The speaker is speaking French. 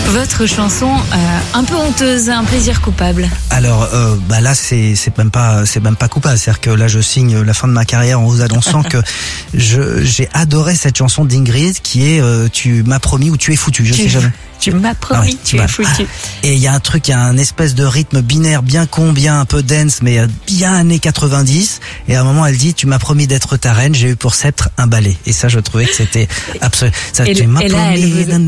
Votre chanson un peu honteuse, un plaisir coupable. Alors là c'est même pas coupable, c'est-à-dire que là je signe la fin de ma carrière en vous annonçant que j'ai adoré cette chanson d'Ingrid qui est tu m'as promis ou tu es foutu, je sais jamais. Tu m'as promis, tu es foutu. Et il y a un truc, il y a un espèce de rythme binaire bien con, bien un peu dance, mais bien années 90. Et à un moment, elle dit, tu m'as promis d'être ta reine, j'ai eu pour sceptre un balai. Et ça, je trouvais que c'était absolument. Ça, tu m'as promis.